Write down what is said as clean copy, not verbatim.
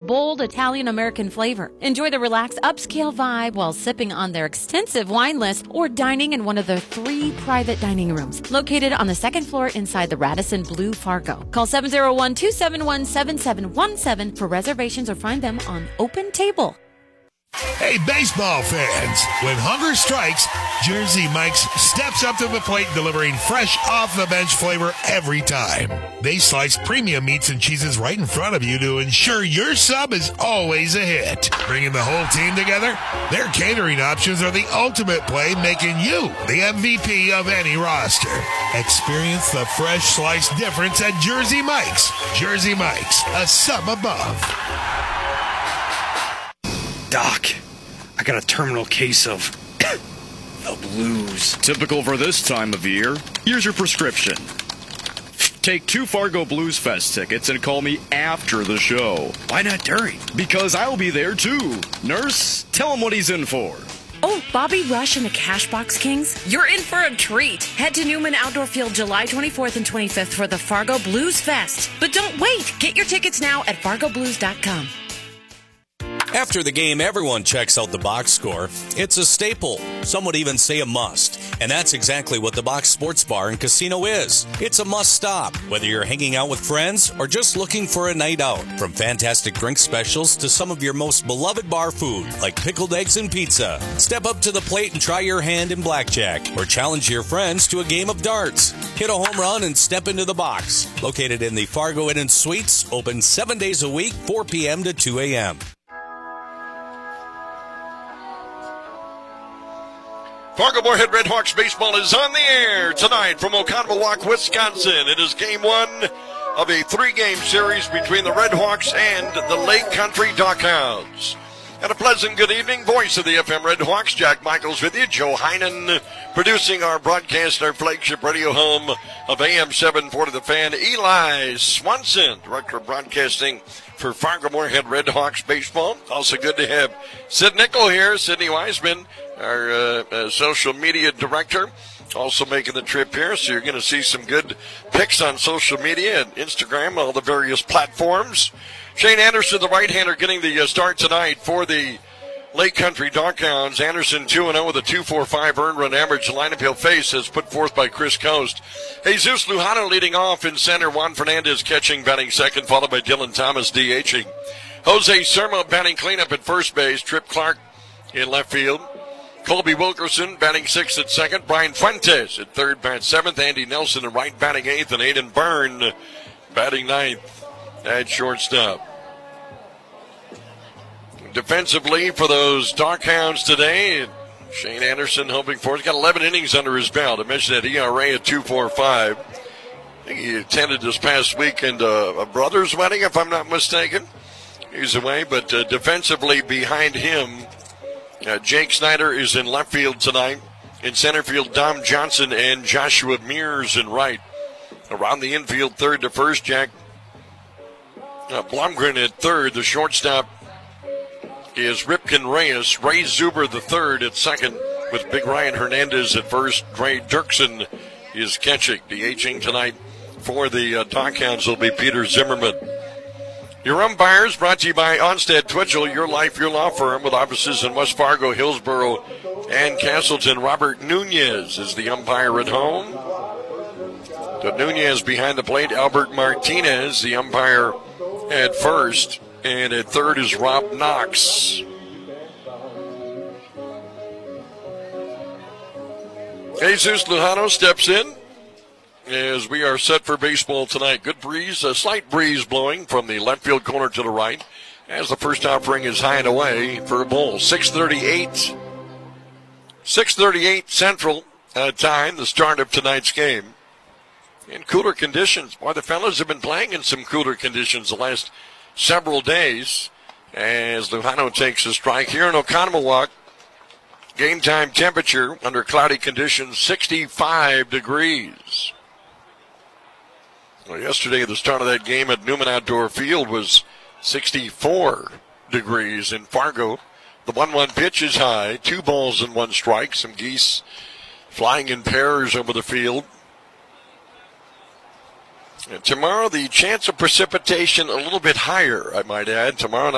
bold Italian-American flavor. Enjoy the relaxed upscale vibe while sipping on their extensive wine list or dining in one of their 3 private dining rooms located on the 2nd floor inside the Radisson Blu Fargo. Call 701-271-7717 for reservations or find them on Open Table. Hey, baseball fans, when hunger strikes, Jersey Mike's steps up to the plate delivering fresh off-the-bench flavor every time. They slice premium meats and cheeses right in front of you to ensure your sub is always a hit. Bringing the whole team together, their catering options are the ultimate play, making you the MVP of any roster. Experience the fresh sliced difference at Jersey Mike's. Jersey Mike's, a sub above. Doc, I got a terminal case of the blues. Typical for this time of year. Here's your prescription. Take 2 Fargo Blues Fest tickets and call me after the show. Why not during? Because I'll be there too. Nurse, tell him what he's in for. Oh, Bobby Rush and the Cashbox Kings? You're in for a treat. Head to Newman Outdoor Field July 24th and 25th for the Fargo Blues Fest. But don't wait. Get your tickets now at fargoblues.com. After the game, everyone checks out the box score. It's a staple. Some would even say a must. And that's exactly what the Box Sports Bar and Casino is. It's a must stop, whether you're hanging out with friends or just looking for a night out. From fantastic drink specials to some of your most beloved bar food, like pickled eggs and pizza. Step up to the plate and try your hand in blackjack, or challenge your friends to a game of darts. Hit a home run and step into the box. Located in the Fargo Inn and Suites, open 7 days a week, 4 p.m. to 2 a.m. Fargo-Moorhead Redhawks baseball is on the air tonight from Oconomowoc, Wisconsin. It is game 1 of a 3-game series between the Redhawks and the Lake Country Darkhounds. And a pleasant good evening. Voice of the FM Redhawks, Jack Michaels with you. Joe Heinen producing our broadcast, our flagship radio home of AM 740 The Fan. Eli Swanson, Director of Broadcasting for Fargo-Moorhead Redhawks baseball. Also good to have Sid Nickel here, Sidney Wiseman, our social media director, also making the trip here. So you're going to see some good pics on social media and Instagram, all the various platforms. Shane Anderson, the right-hander, getting the start tonight for the Lake Country Darkhounds. Anderson 2-0 with a 2.45 earned run average. The lineup he'll face is put forth by Chris Coast. Jesus Lujano leading off in center. Juan Fernandez catching, batting second, followed by Dylan Thomas DHing. Jose Sermo batting cleanup at first base. Trip Clark in left field. Colby Wilkerson batting 6th at second. Brian Fuentes at third, bat 7th. Andy Nelson at right, batting 8th. And Aiden Byrne batting 9th at shortstop. Defensively for those Darkhounds today, Shane Anderson hoping for it. He's got 11 innings under his belt. I mentioned that ERA at 2.45. I think he attended this past weekend a brother's wedding, if I'm not mistaken. He's away, but defensively behind him, Jake Snyder is in left field tonight. In center field, Dom Johnson and Joshua Mears in right. Around the infield, third to first, Jack Blomgren at third. The shortstop is Ripken Reyes. Ray Zuber the third at second, with Big Ryan Hernandez at first. Dre Dirksen is catching. DHing tonight for the Darkhounds will be Peter Zimmerman. Your umpires brought to you by Onstead Twitchell, your life, your law firm, with offices in West Fargo, Hillsboro, and Castleton. Robert Nunez is the umpire at home. So Nunez behind the plate. Albert Martinez, the umpire at first. And at third is Rob Knox. Jesus Lujano steps in as we are set for baseball tonight. Good breeze, a slight breeze blowing from the left field corner to the right as the first offering is high and away for a ball. 6:38 Central time, the start of tonight's game. In cooler conditions. Boy, the fellas have been playing in some cooler conditions the last several days as Lujano takes a strike here in Oconomowoc. Game time temperature under cloudy conditions, 65 degrees. Well, yesterday, the start of that game at Newman Outdoor Field was 64 degrees in Fargo. The 1-1 pitch is high, 2 balls and 1 strike. Some geese flying in pairs over the field. And tomorrow, the chance of precipitation a little bit higher, I might add. Tomorrow night.